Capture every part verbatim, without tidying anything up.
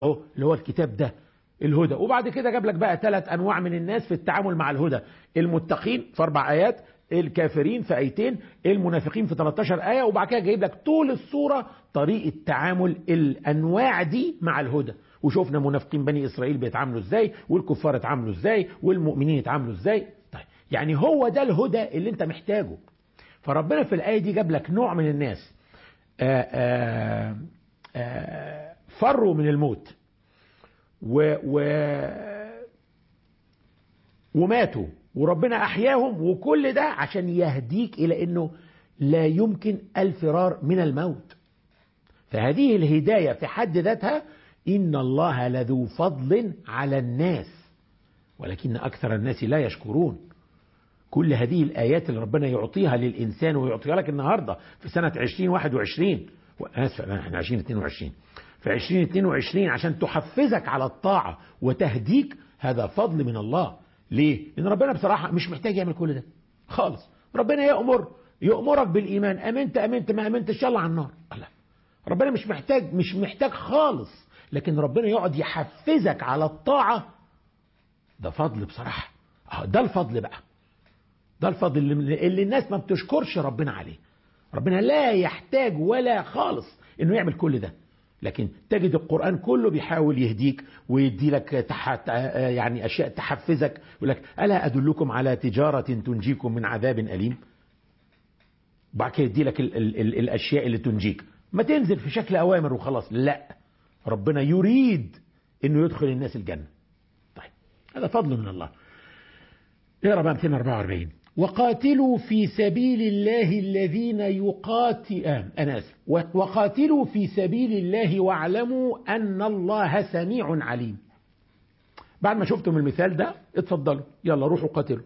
اهو اللي هو الكتاب ده الهدى. وبعد كده جاب لك بقى ثلاث انواع من الناس في التعامل مع الهدى: المتقين في اربع ايات، الكافرين في ايتين، المنافقين في ثلاثة عشر ايه، وبعد كده جايب لك طول الصوره طريقه تعامل الانواع دي مع الهدى. وشوفنا منافقين بني اسرائيل بيتعاملوا ازاي، والكفار اتعاملوا ازاي، والمؤمنين اتعاملوا ازاي. طيب يعني هو ده الهدى اللي انت محتاجه. فربنا في الايه دي جاب لك نوع من الناس آآ آآ آآ فروا من الموت و و وماتوا وربنا أحياهم، وكل ده عشان يهديك إلى أنه لا يمكن الفرار من الموت. فهذه الهداية في حد ذاتها: إن الله لذو فضل على الناس ولكن أكثر الناس لا يشكرون. كل هذه الآيات اللي ربنا يعطيها للإنسان ويعطيها لك النهاردة في سنة عشرين واحد وعشرين، وآسف احنا عشرين اتنين وعشرين، في عشرين اتنين وعشرين عشان تحفزك على الطاعة وتهديك، هذا فضل من الله. ليه؟ لأن ربنا بصراحة مش محتاج يعمل كل ده خالص. ربنا يأمر يأمرك بالإيمان، أمنت أمنت ما أمنتش يلا على النار. الله، ربنا مش محتاج مش محتاج خالص. لكن ربنا يقعد يحفزك على الطاعة، ده فضل بصراحة. ده الفضل بقى، ده الفضل اللي, اللي الناس ما بتشكرش ربنا عليه. ربنا لا يحتاج ولا خالص انه يعمل كل ده، لكن تجد القرآن كله بيحاول يهديك ويدي لك تحت يعني اشياء تحفزك. يقول لك: الا ادلكم على تجارة تنجيكم من عذاب اليم. بعد كده يدي لك ال ال ال الاشياء اللي تنجيك، ما تنزل في شكل اوامر وخلاص، لا، ربنا يريد انه يدخل الناس الجنة. طيب هذا فضل من الله. اقرا بقى مئتين واربعة واربعين: وقاتلوا في سبيل الله الذين يقاتل أنا آسف وقاتلوا في سبيل الله واعلموا أن الله سميع عليم. بعد ما شفتم المثال ده اتفضلوا يلا روحوا قاتلوا.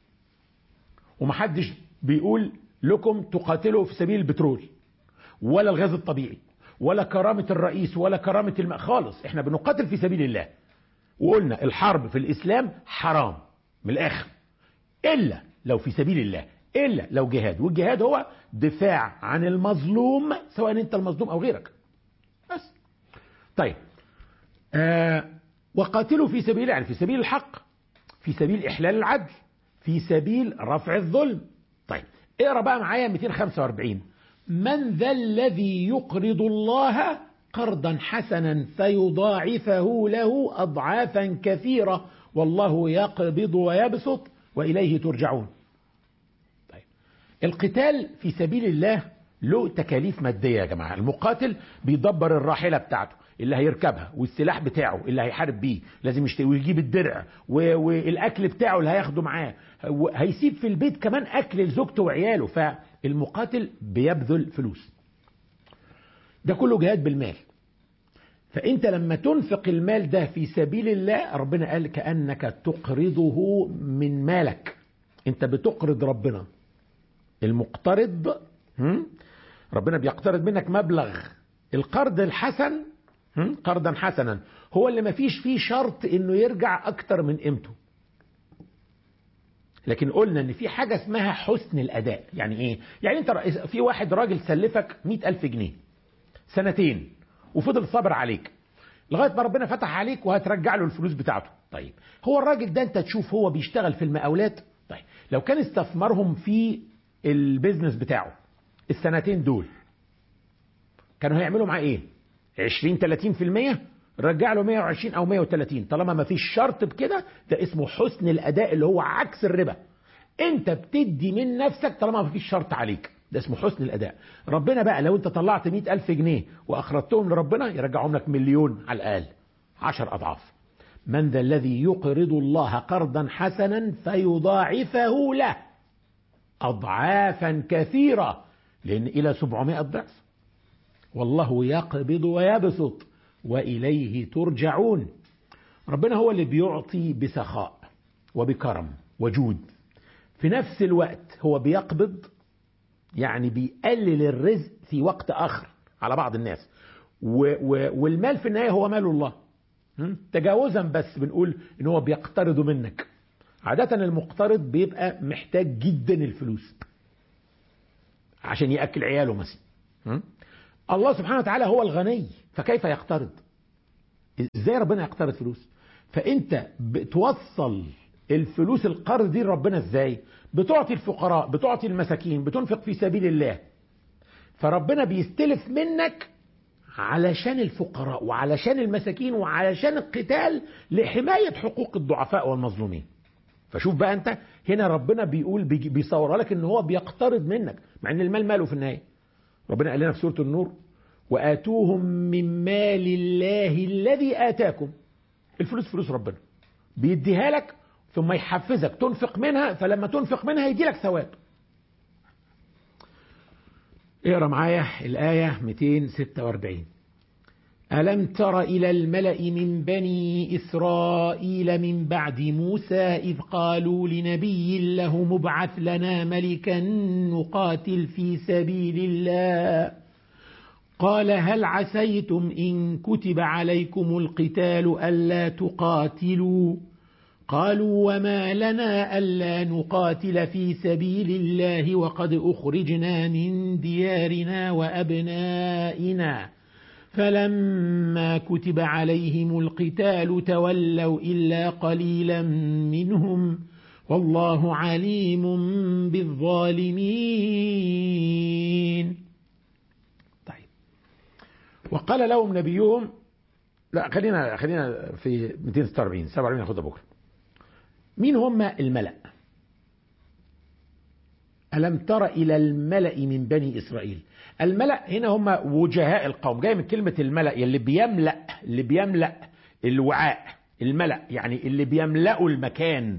ومحدش بيقول لكم تقاتلوا في سبيل البترول ولا الغاز الطبيعي ولا كرامة الرئيس ولا كرامة الم... خالص. احنا بنقاتل في سبيل الله. وقلنا الحرب في الإسلام حرام من الآخر، إلا لو في سبيل الله، إلا لو جهاد. والجهاد هو دفاع عن المظلوم، سواء أنت المظلوم أو غيرك بس. طيب آه وقاتلوا في سبيل، يعني في سبيل الحق، في سبيل إحلال العدل، في سبيل رفع الظلم. طيب اقرأ بقى معايا مئتين وخمسة واربعين: من ذا الذي يقرض الله قرضا حسنا فيضاعفه له أضعافا كثيرة والله يقبض ويبسط وإليه ترجعون. طيب القتال في سبيل الله له تكاليف مادية يا جماعة. المقاتل بيدبر الراحلة بتاعته اللي هيركبها والسلاح بتاعه اللي هيحارب بيه، لازم يشتري ويجيب الدرع والأكل بتاعه اللي هياخده معاه، هيسيب في البيت كمان أكل لزوجته وعياله. فالمقاتل بيبذل فلوس، ده كله جهاد بالمال. فأنت لما تنفق المال ده في سبيل الله، ربنا قال كأنك تقرضه من مالك. أنت بتقرض ربنا. المقترض ربنا بيقترض منك مبلغ. القرض الحسن قرضا حسنا هو اللي ما فيش فيه شرط انه يرجع اكتر من قيمته. لكن قلنا ان في حاجة اسمها حسن الاداء. يعني ايه؟ يعني انت في واحد راجل سلفك مئة الف جنيه سنتين وفضل صبر عليك لغاية ما ربنا فتح عليك وهترجع له الفلوس بتاعته. طيب هو الراجل ده انت تشوف هو بيشتغل في المقاولات. طيب لو كان استثمرهم في البيزنس بتاعه السنتين دول، كانوا هيعملوا معاه ايه؟ عشرين ثلاثين في المية، رجع له مئة وعشرين او مئة وثلاثين. طالما ما فيش شرط بكده، ده اسمه حسن الاداء اللي هو عكس الربا. انت بتدي من نفسك طالما ما فيش شرط عليك، ده اسمه حسن الاداء. ربنا بقى لو انت طلعت مئة الف جنيه واخرجتهم لربنا يرجعهم لك مليون على الاقل، عشر اضعاف. من ذا الذي يقرض الله قرضا حسنا فيضاعفه له اضعافا كثيرة، لان الى سبعمائة ضعف. والله يقبض ويبسط وإليه ترجعون. ربنا هو اللي بيعطي بسخاء وبكرم وجود، في نفس الوقت هو بيقبض، يعني بيقلل الرزق في وقت آخر على بعض الناس. والمال في النهاية هو مال الله. تجاوزا بس بنقول ان هو بيقترض منك. عادة المقترض بيبقى محتاج جدا الفلوس عشان يأكل عياله مثلا. الله سبحانه وتعالى هو الغني، فكيف يقترض؟ ازاي ربنا يقترض فلوس؟ فانت بتوصل الفلوس القرض دي لربنا ازاي؟ بتعطي الفقراء، بتعطي المساكين، بتنفق في سبيل الله. فربنا بيستلف منك علشان الفقراء وعلشان المساكين وعلشان القتال لحماية حقوق الضعفاء والمظلومين. فشوف بقى انت هنا ربنا بيقول بيصورها لك ان هو بيقترض منك، مع ان المال ماله في النهاية. ربنا قال لنا في سورة النور: وآتوهم من مال الله الذي آتاكم. الفلوس فلوس ربنا بيديها لك ثم يحفزك تنفق منها، فلما تنفق منها يدي لك ثواب. اقرأ معايا الآية مئتين وستة وأربعين: ألم تر إلى الملأ من بني إسرائيل من بعد موسى إذ قالوا لنبي له مبعث لنا ملكا نقاتل في سبيل الله قال هل عسيتم إن كتب عليكم القتال ألا تقاتلوا قالوا وما لنا ألا نقاتل في سبيل الله وقد أخرجنا من ديارنا وأبنائنا فلما كتب عليهم القتال تولوا إلا قليلا منهم والله عليم بالظالمين. طيب، وقال لهم نبيهم، لا خلينا خلينا في مئتين وستة وأربعين سبعة وأربعين ناخدها بكره. مين هم الملأ؟ ألم تر إلى الملأ من بني إسرائيل. الملأ هنا هم وجهاء القوم، جاي من كلمة الملأ اللي بيملأ، اللي بيملأ الوعاء. الملأ يعني اللي بيملأوا المكان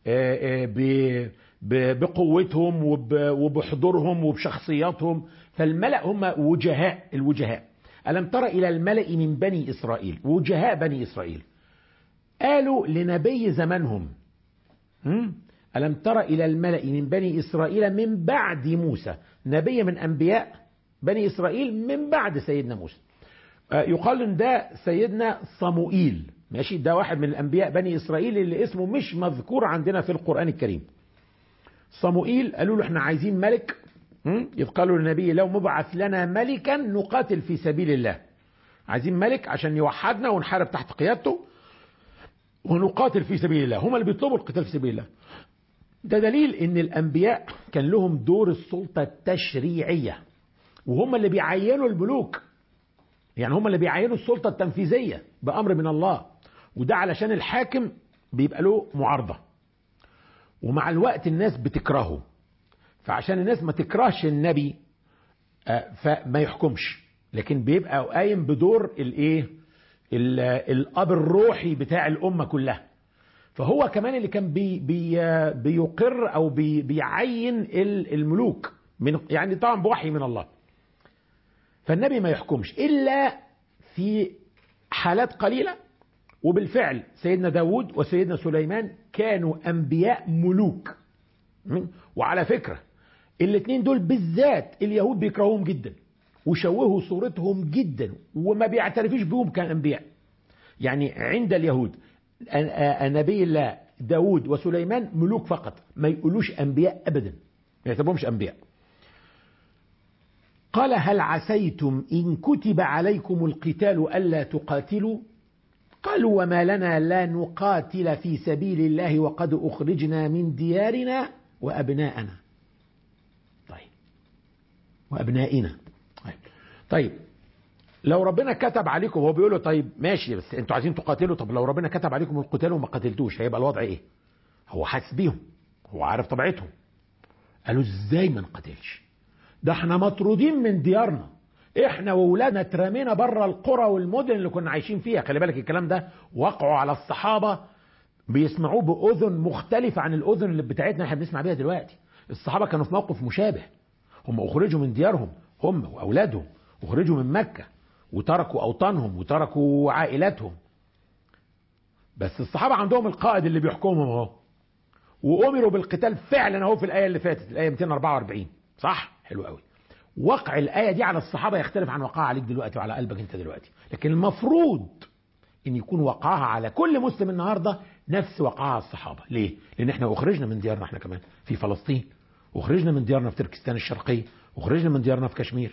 بقوتهم وبحضورهم وبشخصياتهم. فالملأ هم وجهاء، الوجهاء. ألم تر إلى الملأ من بني إسرائيل، وجهاء بني إسرائيل. قالوا لنبي زمانهم: ألم تر إلى الملأ من بني إسرائيل من بعد موسى، نبي من أنبياء بني إسرائيل من بعد سيدنا موسى. يقال إن ده سيدنا صموئيل، ماشي، ده واحد من الأنبياء بني إسرائيل اللي اسمه مش مذكور عندنا في القرآن الكريم. صموئيل قالوا له احنا عايزين ملك، إذ قالوا للنبي لو مبعث لنا ملكا نقاتل في سبيل الله. عايزين ملك عشان يوحدنا ونحارب تحت قيادته ونقاتل في سبيل الله. هم اللي بيطلبوا القتال في سبيل الله. ده دليل ان الانبياء كان لهم دور السلطة التشريعية، وهم اللي بيعينوا الملوك، يعني هم اللي بيعينوا السلطة التنفيذية بأمر من الله. وده علشان الحاكم بيبقى له معارضة، ومع الوقت الناس بتكرهه، فعشان الناس ما تكرهش النبي فما يحكمش، لكن بيبقى قايم بدور الايه، الاب الروحي بتاع الامة كلها. فهو كمان اللي كان بي بي بيقر او بي بيعين الملوك من، يعني طبعا بوحي من الله. فالنبي ما يحكمش إلا في حالات قليلة. وبالفعل سيدنا داود وسيدنا سليمان كانوا أنبياء ملوك. وعلى فكرة الاثنين دول بالذات اليهود بيكرهوهم جدا وشوهوا صورتهم جدا وما بيعترفوش بهم كأنبياء. يعني عند اليهود نبي الله داود وسليمان ملوك فقط، ما يقولوش أنبياء أبدا، ما يعتبرهمش أنبياء. قال هل عسيتم إن كتب عليكم القتال ألا تقاتلوا قالوا وما لنا لا نقاتل في سبيل الله وقد أخرجنا من ديارنا وأبناءنا. طيب وأبنائنا. طيب, طيب. لو ربنا كتب عليكم، هو بيقولوا طيب ماشي بس انتوا عايزين تقاتلوا، طب لو ربنا كتب عليكم القتال وما قتلتوش هيبقى الوضع ايه؟ هو حاسس بيهم، هو عارف طبيعتهم. قالوا ازاي ما نقاتلش؟ ده احنا مطرودين من ديارنا، احنا واولادنا اترمينا بره القرى والمدن اللي كنا عايشين فيها. خلي بالك الكلام ده وقعوا على الصحابة بيسمعوه بأذن مختلفة عن الأذن اللي بتاعتنا احنا بنسمع بيها دلوقتي. الصحابة كانوا في موقف مشابه، هم أخرجوا من ديارهم، هم وأولادهم أخرجوا من مكة وتركوا أوطانهم وتركوا عائلاتهم. بس الصحابة عندهم القائد اللي بيحكمهم اهو، وأمروا بالقتال فعلا اهو في الآية اللي فاتت، الآية مئتين وأربعة وأربعين. صح؟ حلو قوي. وقع الآية دي على الصحابة يختلف عن وقعها عليك دلوقتي وعلى قلبك انت دلوقتي، لكن المفروض ان يكون وقعها على كل مسلم النهاردة نفس وقعها على الصحابة. ليه؟ لان احنا اخرجنا من ديارنا احنا كمان في فلسطين، اخرجنا من ديارنا في تركستان الشرقية، اخرجنا من ديارنا في كشمير.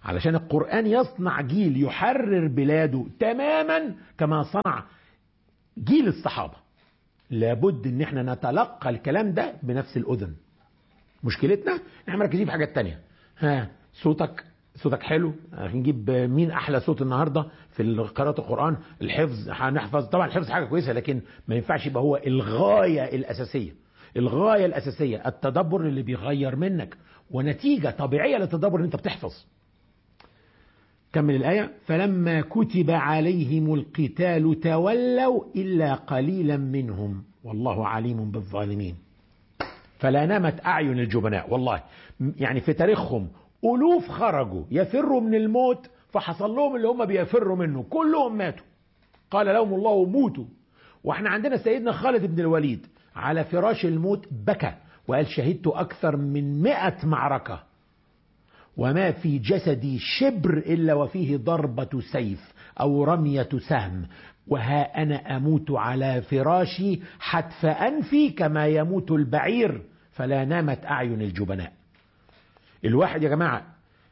علشان القرآن يصنع جيل يحرر بلاده تماما كما صنع جيل الصحابة. لابد ان احنا نتلقى الكلام ده بنفس الأذن. مشكلتنا احنا مركزين في حاجات تانية. ها صوتك صوتك حلو، هنجيب مين احلى صوت النهارده في قراءة القرآن؟ الحفظ هنحفظ، طبعا الحفظ حاجة كويسة لكن ما ينفعش يبقى هو الغاية الأساسية. الغاية الأساسية التدبر اللي بيغير منك، ونتيجة طبيعية للتدبر ان انت بتحفظ. كمل الآية. فلما كتب عليهم القتال تولوا إلا قليلا منهم والله عليم بالظالمين. فلا نامت أعين الجبناء. والله يعني في تاريخهم ألوف خرجوا يفروا من الموت، فحصل لهم اللي هم بيفروا منه، كلهم ماتوا. قال لهم الله موتوا. واحنا عندنا سيدنا خالد بن الوليد على فراش الموت بكى وقال شهدت أكثر من مئة معركة وما في جسدي شبر إلا وفيه ضربة سيف أو رمية سهم، وها أنا أموت على فراشي حتف أنفي كما يموت البعير فلا نامت أعين الجبناء. الواحد يا جماعة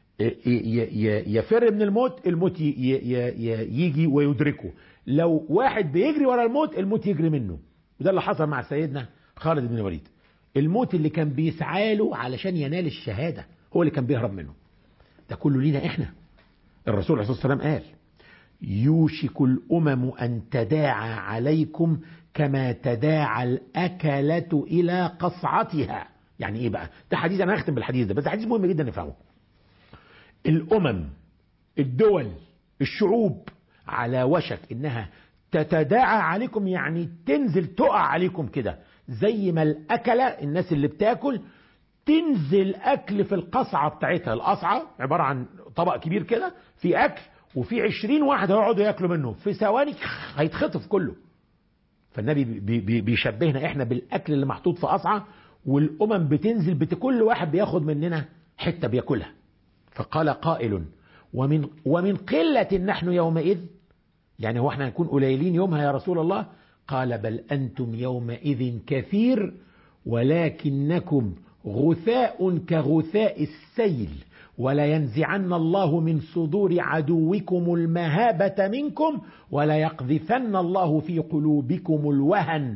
يفر من الموت، الموت يجي ويدركه. لو واحد بيجري ورا الموت، الموت يجري منه. وده اللي حصل مع سيدنا خالد بن الوليد. الموت اللي كان بيسعى له علشان ينال الشهادة هو اللي كان بيهرب منه. ده كله لينا احنا. الرسول عليه الصلاة والسلام قال يوشك الأمم أن تداعى عليكم كما تداعى الأكلة إلى قصعتها. يعني ايه بقى؟ ده حديث، انا هختم بالحديث ده بس حديث مهم جدا نفهمه. الأمم، الدول، الشعوب على وشك انها تتداعى عليكم، يعني تنزل تقع عليكم كده، زي ما الأكلة الناس اللي بتاكل تنزل أكل في القصعة بتاعتها. القصعة عبارة عن طبق كبير كده في أكل، وفي عشرين واحد هيقعدوا ياكلوا منه في ثواني هيتخطف كله. فالنبي بي بي بيشبهنا احنا بالأكل اللي محطوط في قصعة، والأمم بتنزل بت كل واحد بياخد مننا حتة بياكلها. فقال قائل ومن ومن قلة نحن يومئذ، يعني هو احنا هنكون قليلين يومها يا رسول الله؟ قال بل أنتم يومئذ كثير ولكنكم غثاء كغثاء السيل ولا ينزعن الله من صدور عدوكم المهابة منكم ولا يقذفن الله في قلوبكم الوهن.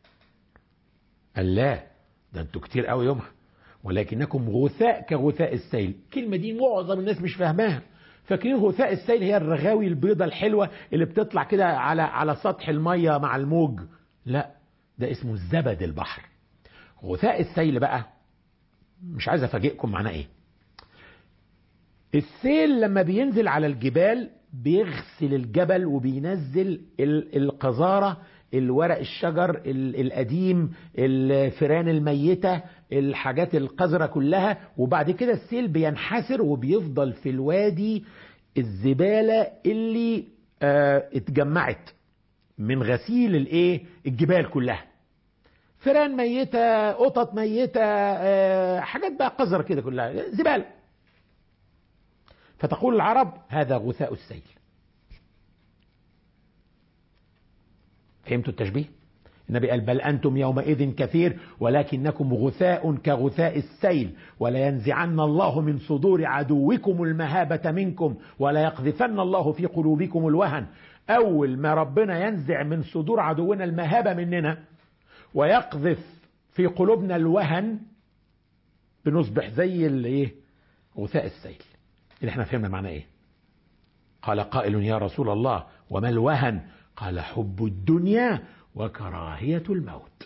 الله، ده انتوا كتير قوي يومها ولكنكم غثاء كغثاء السيل. الكلمة دي معظم الناس مش فاهماها، فاكرين غثاء السيل هي الرغاوي البيضة الحلوة اللي بتطلع كده على على سطح المية مع الموج. لا، ده اسمه زبد البحر. غثاء السيل بقى مش عايز افاجئكم معناه ايه. السيل لما بينزل على الجبال بيغسل الجبل وبينزل القذارة، الورق الشجر القديم، الفيران الميتة، الحاجات القذرة كلها، وبعد كده السيل بينحسر وبيفضل في الوادي الزبالة اللي اه اتجمعت من غسيل الايه الجبال كلها. فيران ميتة، قطط ميتة، اه حاجات بقى قذرة كده كلها زبالة. فتقول العرب هذا غثاء السيل. فهمتوا التشبيه؟ النبي قال بل أنتم يومئذ كثير ولكنكم غثاء كغثاء السيل ولا ينزعن الله من صدور عدوكم المهابة منكم ولا يقذفن الله في قلوبكم الوهن. أول ما ربنا ينزع من صدور عدونا المهابة مننا ويقذف في قلوبنا الوهن بنصبح زي الايه غثاء السيل. اللي احنا فهمنا معناه ايه. قال قائل يا رسول الله وما الوهن؟ قال حب الدنيا وكراهية الموت.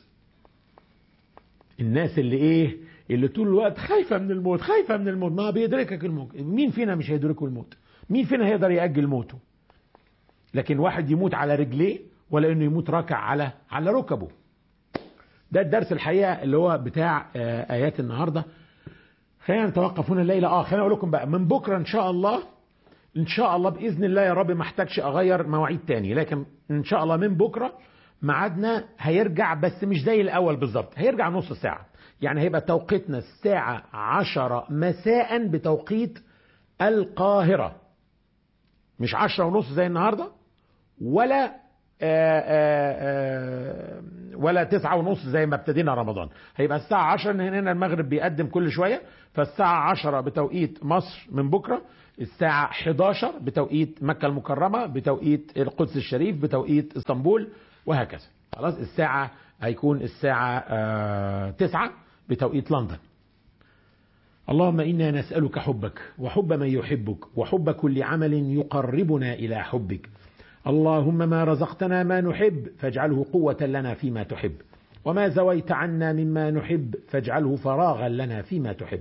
الناس اللي ايه اللي طول الوقت خايفة من الموت، خايفة من الموت. ما بيدركك الموت. مين فينا مش هيدركه الموت؟ مين فينا هيقدر يأجل موته؟ لكن واحد يموت على رجليه ولا انه يموت راكع على على ركبه. ده الدرس الحقيقة اللي هو بتاع آيات النهاردة. خلينا نتوقف هنا الليلة. اه خلينا اقول لكم بقى من بكرة ان شاء الله، ان شاء الله باذن الله يا رب ما احتاجش اغير مواعيد تاني، لكن ان شاء الله من بكرة ميعادنا هيرجع، بس مش زي الاول بالظبط، هيرجع نص ساعة. يعني هيبقى توقيتنا الساعة عشرة مساء بتوقيت القاهرة، مش عشرة ونص زي النهاردة، ولا آآ آآ ولا تسعة ونص زي ما ابتدينا رمضان. هيبقى الساعة عشرة، هنا المغرب بيقدم كل شوية، فالساعة عشرة بتوقيت مصر من بكرة، الساعة إحدى عشر بتوقيت مكة المكرمة، بتوقيت القدس الشريف، بتوقيت اسطنبول، وهكذا. خلاص الساعة هيكون الساعة آه تسعة بتوقيت لندن. اللهم إنا نسألك حبك وحب من يحبك وحب كل عمل يقربنا إلى حبك. اللهم ما رزقتنا ما نحب فاجعله قوة لنا فيما تحب، وما زويت عنا مما نحب فاجعله فراغا لنا فيما تحب.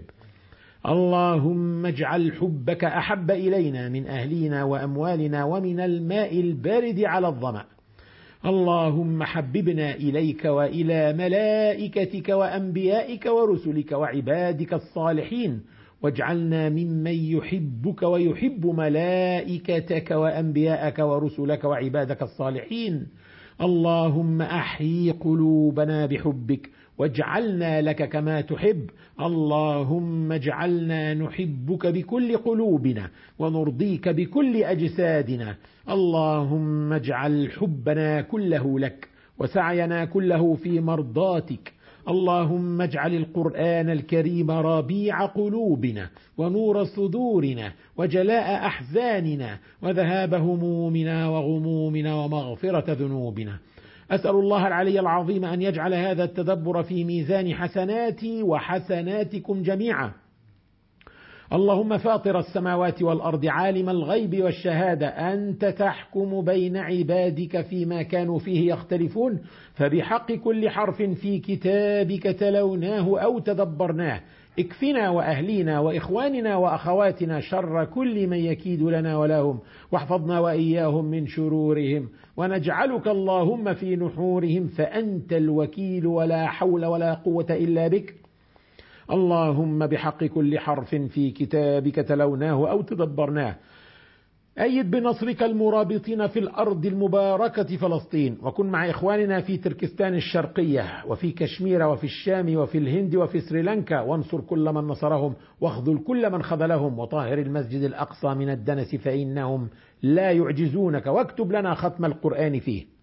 اللهم اجعل حبك أحب إلينا من أهلنا وأموالنا ومن الماء البارد على الظمأ. اللهم حببنا إليك وإلى ملائكتك وأنبيائك ورسلك وعبادك الصالحين، واجعلنا ممن يحبك ويحب ملائكتك وأنبياءك ورسلك وعبادك الصالحين. اللهم أحيي قلوبنا بحبك واجعلنا لك كما تحب. اللهم اجعلنا نحبك بكل قلوبنا ونرضيك بكل أجسادنا. اللهم اجعل حبنا كله لك وسعينا كله في مرضاتك. اللهم اجعل القرآن الكريم ربيع قلوبنا ونور صدورنا وجلاء أحزاننا وذهاب همومنا وغمومنا ومغفرة ذنوبنا. أسأل الله العلي العظيم أن يجعل هذا التدبر في ميزان حسناتي وحسناتكم جميعا. اللهم فاطر السماوات والأرض عالم الغيب والشهادة، أنت تحكم بين عبادك فيما كانوا فيه يختلفون، فبحق كل حرف في كتابك تلوناه أو تدبرناه اكفنا وأهلينا وإخواننا وأخواتنا شر كل من يكيد لنا ولهم، واحفظنا وإياهم من شرورهم، ونجعلك اللهم في نحورهم فأنت الوكيل ولا حول ولا قوة إلا بك. اللهم بحق كل حرف في كتابك تلوناه أو تدبرناه أيد بنصرك المرابطين في الأرض المباركة فلسطين، وكن مع إخواننا في تركستان الشرقية وفي كشمير وفي الشام وفي الهند وفي سريلانكا، وانصر كل من نصرهم واخذل كل من خذلهم، وطهر المسجد الأقصى من الدنس فإنهم لا يعجزونك، واكتب لنا ختم القرآن فيه.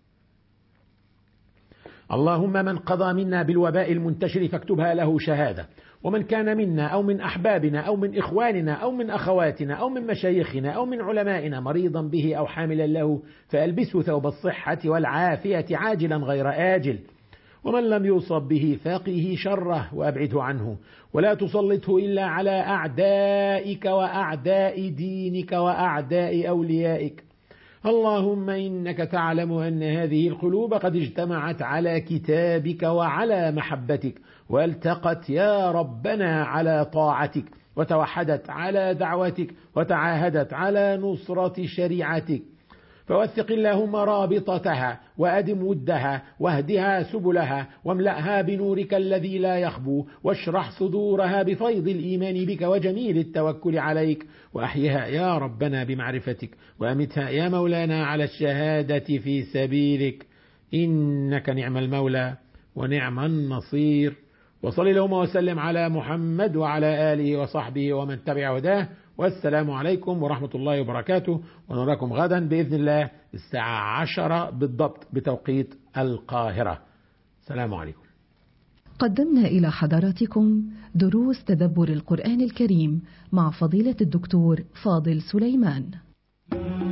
اللهم من قضى منا بالوباء المنتشر فاكتبها له شهادة، ومن كان منا أو من أحبابنا أو من إخواننا أو من أخواتنا أو من مشايخنا أو من علمائنا مريضا به أو حاملا له فألبسه ثوب الصحة والعافية عاجلا غير آجل، ومن لم يصب به فاقه شره وأبعده عنه، ولا تسلطه إلا على أعدائك وأعداء دينك وأعداء أوليائك. اللهم إنك تعلم أن هذه القلوب قد اجتمعت على كتابك وعلى محبتك، والتقت يا ربنا على طاعتك، وتوحدت على دعوتك، وتعاهدت على نصرة شريعتك، فوثق اللهم رابطتها وأدم ودها واهدها سبلها واملأها بنورك الذي لا يخبو، واشرح صدورها بفيض الإيمان بك وجميل التوكل عليك، وأحيها يا ربنا بمعرفتك، وأمتها يا مولانا على الشهادة في سبيلك، إنك نعم المولى ونعم النصير. وصل اللهم وسلم على محمد وعلى آله وصحبه ومن تبع هداه، والسلام عليكم ورحمة الله وبركاته، ونراكم غدا بإذن الله الساعة عشرة بالضبط بتوقيت القاهرة. السلام عليكم. قدمنا إلى حضراتكم دروس تدبر القرآن الكريم مع فضيلة الدكتور فاضل سليمان.